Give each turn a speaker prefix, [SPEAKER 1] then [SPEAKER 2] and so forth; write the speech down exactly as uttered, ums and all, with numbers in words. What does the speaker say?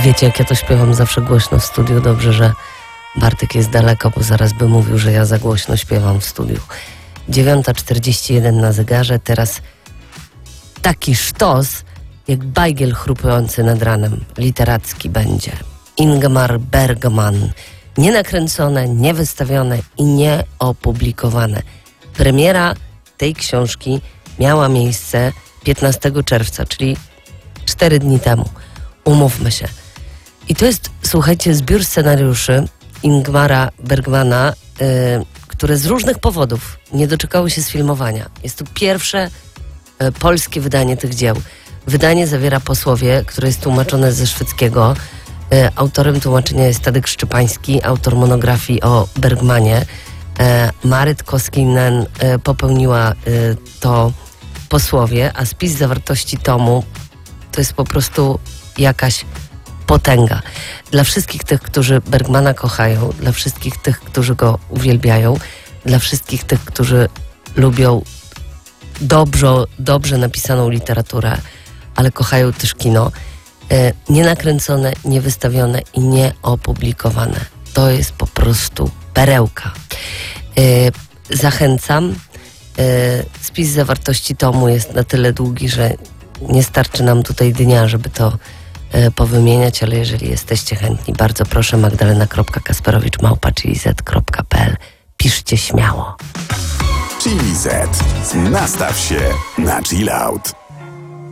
[SPEAKER 1] Wiecie, jak ja to śpiewam zawsze głośno w studiu. Dobrze, że Bartek jest daleko, bo zaraz by mówił, że ja za głośno śpiewam w studiu. dziewiąta czterdzieści jeden na zegarze. Teraz taki sztos, jak bajgiel chrupujący nad ranem. Literacki będzie. Ingmar Bergman. Nienakręcone, niewystawione i nieopublikowane. Premiera tej książki miała miejsce piętnastego czerwca, czyli cztery dni temu. Umówmy się. I to jest, słuchajcie, zbiór scenariuszy Ingmara Bergmana, yy, które z różnych powodów nie doczekały się sfilmowania. Jest to pierwsze yy, polskie wydanie tych dzieł. Wydanie zawiera posłowie, które jest tłumaczone ze szwedzkiego. Yy, autorem tłumaczenia jest Tadek Szczepański, autor monografii o Bergmanie. Yy, Maryt Koskinen yy, popełniła yy, to posłowie, a spis zawartości tomu to jest po prostu jakaś potęga. Dla wszystkich tych, którzy Bergmana kochają, dla wszystkich tych, którzy go uwielbiają, dla wszystkich tych, którzy lubią dobrze, dobrze napisaną literaturę, ale kochają też kino, e, nienakręcone, niewystawione i nieopublikowane. To jest po prostu perełka. E, zachęcam. E, spis zawartości tomu jest na tyle długi, że nie starczy nam tutaj dnia, żeby to e, powymieniać, ale jeżeli jesteście chętni, bardzo proszę, magdalena kropka kasperowicz małpa chili z kropka p l. Piszcie śmiało.
[SPEAKER 2] Chili Z. Nastaw się na chill out.